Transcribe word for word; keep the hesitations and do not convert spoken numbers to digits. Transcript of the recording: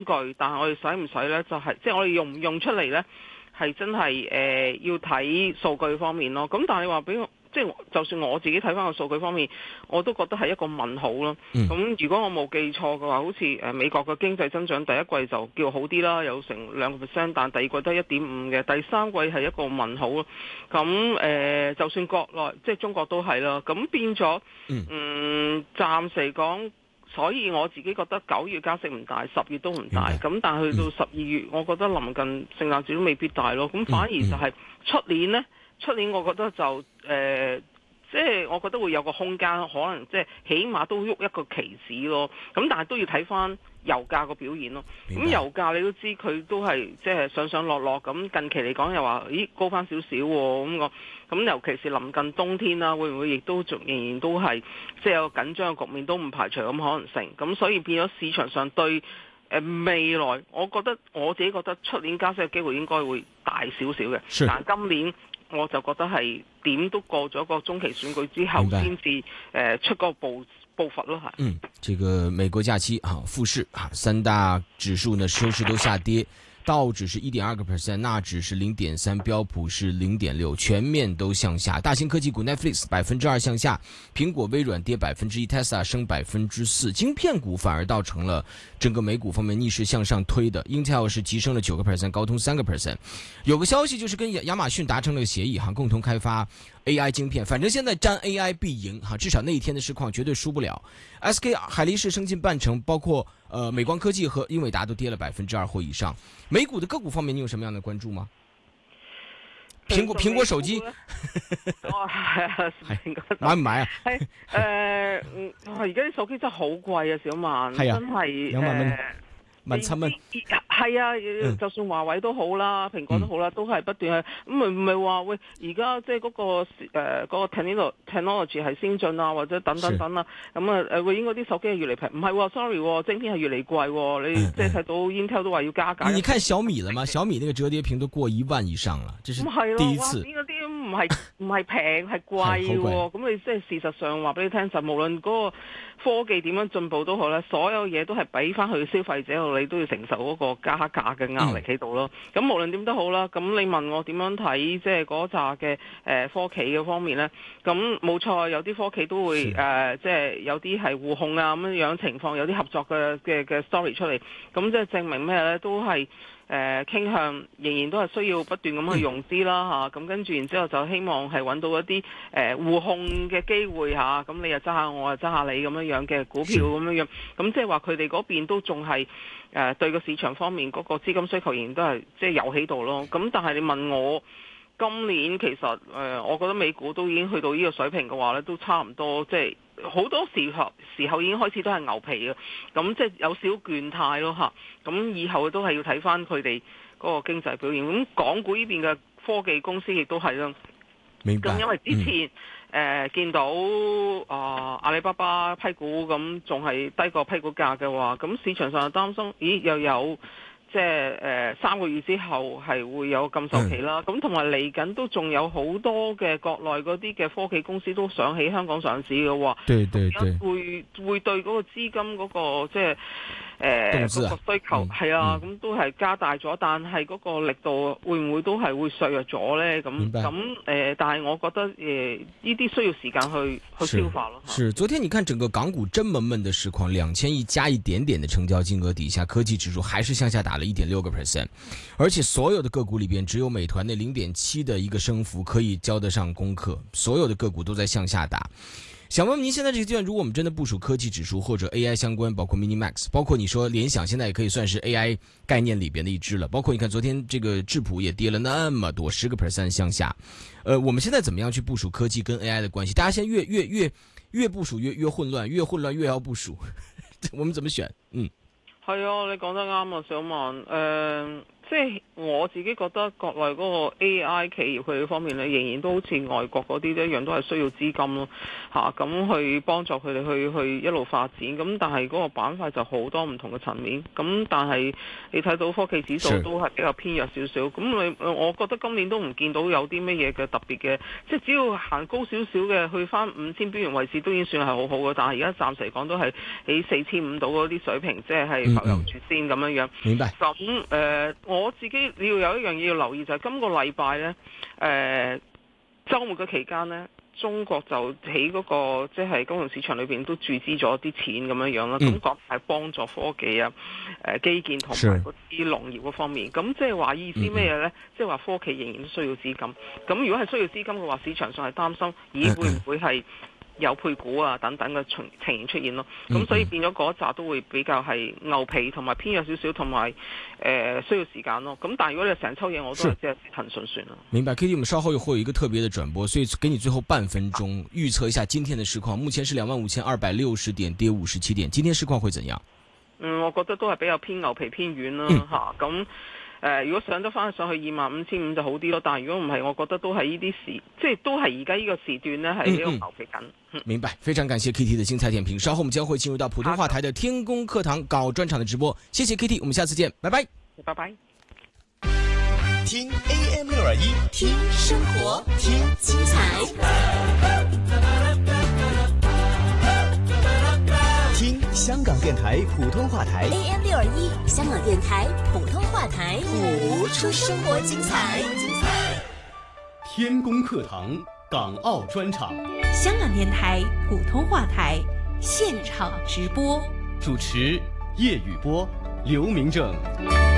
具，但係我哋使唔使呢？就係、是、即係我哋用唔用出嚟呢？係真係誒、呃、要睇數據方面咯。咁但係你話俾我，即係就算我自己睇翻個數據方面，我都覺得係一個問號咯。咁、嗯、如果我冇記錯嘅話，好似誒美國嘅經濟增長第一季就叫好啲啦，有成兩個 percent， 但第二季得一點五嘅，第三季係一個問號咯。咁誒、呃，就算國內即係中國都係啦。咁變咗，嗯，暫時嚟講。所以我自己覺得九月加息唔大，十月都唔大，咁但係去到十二月，嗯、我覺得臨近聖誕節都未必大咯。咁反而就係出年呢，出年我覺得就誒，即、呃、係、就是、我覺得會有個空間，可能即係起碼都喐一個期指咯。咁但係都要睇翻油價個表現咯。咁油價你都知佢都係即係上上落落，咁近期嚟講又話咦高翻少少喎，咁我咁尤其是臨近冬天啦，會唔會亦都仲仍然都係即係有緊張嘅局面，都唔排除咁可能性。咁所以變咗市場上對誒、呃、未來，我覺得我自己覺得出年加息嘅機會應該會大少少嘅。但今年我就覺得係點都過咗個中期選舉之後先至誒出個步步伐咯嚇。 嗯，這個美國假期啊，復市啊，三大指數呢收市都下跌。道指是 一點二個 percent， 納指是 零點三， 標普是 零點六， 全面都向下。大型科技股 Netflix 百分之二向下，蘋果、微軟跌百分之一 ，Tesla 升百分之四。晶片股反而倒成了整個美股方面逆勢向上推的。Intel 是急升了九個 percent， 高通三個 percent。有個消息就是跟亞馬遜達成了個協議哈，共同開發 A I 晶片。反正現在沾 A I 必贏哈，至少那一天的市況絕對輸不了。S K 海力士升近半成，包括呃美光科技和英偉達都跌了百分之二或以上。美股的個股方面，你有什麼樣的關注嗎？蘋果蘋果手機， 哦係啊， 買唔買啊？ 係誒，而家啲手機真係好貴啊，小萬， 係啊， 真係兩萬蚊。 誒問七蚊， 係啊，就算華為都好啦，蘋果都好啦，都係不斷係咁，唔唔係話喂，而家即係嗰個誒嗰個 technology 係先進啊，或者等等等啊，咁啊誒，應該啲手機係越嚟平，唔係，sorry，晶片係越嚟貴，你即係睇到 Intel 都話要加價。 你看小米了嗎？小米那個折疊屏都過一萬以上了，這是第一次。 嗰啲唔係唔係平係貴喎，咁你即係事實上話俾你聽，就無論嗰個科技點樣進步都好咧，所有嘢都係俾翻去消費者度，你都要承受嗰個加價嘅壓力喺度咯。咁、嗯、無論點都好啦，咁你問我點樣睇即係嗰扎嘅誒科技嘅方面咧？咁冇錯，有啲科技都會誒，即係有啲係互控啊咁樣情況，有啲合作嘅嘅嘅 story 出嚟，咁即係證明咩咧？都係。誒、呃、傾向仍然都係需要不斷咁去融資啦嚇，咁、啊、跟住然之後就希望係揾到一啲誒、呃、互控嘅機會嚇，咁、啊、你又揸下我又揸下你咁樣樣嘅股票咁樣樣，咁即係話佢哋嗰邊都仲係誒對個市場方面嗰個資金需求仍然都係即係有喺度咯。咁但係你問我今年其實誒、呃，我覺得美股都已經去到呢個水平嘅話咧，都差唔多即係。好多時候時候已經開始都係牛皮嘅，咁即係有少倦態咯嚇。咁以後都係要睇翻佢哋嗰個經濟表現。咁港股呢邊嘅科技公司亦都係啦。明白。咁因為之前誒、嗯呃、見到啊、呃、阿里巴巴批股咁仲係低過批股價嘅話，咁市場上就擔心，咦又有。即係誒三個月之後係會有禁售期啦，咁同埋嚟緊都仲有好多嘅國內嗰啲嘅科技公司都想喺香港上市嘅喎，對對對，會會對嗰個資金嗰、嗰個即係誒嗰個需求係啊，咁、嗯、都係加大咗，但係嗰個力度會唔會都係會削弱咗咧？咁咁誒，但係我覺得誒呢啲需要時間去去消化咯。 是，昨天你看整個港股真悶悶的市況，兩千億加一點點的成交金額底下，科技指數還是向下打一點六個 percent， 而且所有的個股裏邊只有美團那零點七的一個升幅可以交得上功課，所有的個股都在向下打。想問問您現在這個階段，如果我們真的部署科技指數或者 A I 相關，包括 Minimax， 包括你說聯想現在也可以算是 A I 概念裏邊的一支了，包括你看昨天這個智譜也跌了那麼多，十個 percent 向下。呃，我們現在怎麼樣去部署科技跟 A I 的關係？大家現在越越越越部署越越混亂，越混亂越要部署，我們怎麼選？嗯。 係啊，你講得啱啊，小曼。誒、呃， 即係我自己覺得國內嗰個 A I 企業佢哋方面咧，仍然都好似外國嗰啲一樣，都係需要資金咯嚇，咁、啊、去幫助佢哋去去一路發展。咁但係嗰個板塊就好多唔同嘅層面。咁但係你睇到科技指數都係比較偏弱少少。咁你我覺得今年都唔見到有啲乜嘢嘅特別嘅，即係只要行高少少嘅，去翻五千邊緣位置都已經算係好好嘅。但係而家暫時嚟講都係喺四千五度嗰啲水平，即係係浮遊住先咁樣樣。 明白。 咁誒、呃，我自己你要有一樣嘢要留意就係、是、今個禮拜呢，誒、呃、週末嘅期間呢，中國就喺嗰、那個即係、就是、金融市場裏邊都注資咗啲錢咁樣樣啦。咁講係幫助科技啊、誒、呃、基建同埋嗰啲農業嗰方面。咁即係話意思咩嘢呢？即係話科技仍然都需要資金。咁如果係需要資金嘅話，市場上係擔心，咦會唔會係有配股啊等等嘅情情形出現咯，咁所以變咗嗰一紮都會比較係牛皮同埋偏弱少少，同埋誒需要時間咯。咁但係如果你成抽嘢，我都係即係騰訊算啦。 明白 ，K T， 我們稍後會有一個特別的轉播，所以給你最後半分鐘預測一下今天的市況。目前是兩萬五千二百六十點，跌五十七點，今天市況會怎樣？ 嗯，我覺得都係比較偏牛皮偏軟啦嚇，咁、嗯。誒、呃，如果上得翻上去二萬五千五就好啲咯，但係如果唔係，我覺得都係呢啲時，即係都係而家呢個時段呢，係呢個牛皮緊。 嗯、明白，非常感謝 K T 的精彩點評。稍後我們將會進入到普通話台的天工課堂搞專場的直播。謝謝 K T， 我們下次見，拜拜。 拜拜。 聽 A M 六二一，聽生活，聽精彩。聽香港電台普通話台 A M 六二一，香港電台普通話台，播出生活精彩。 天工課堂港澳專場， 香港電台普通話台現場直播， 主持葉宇波、劉明正。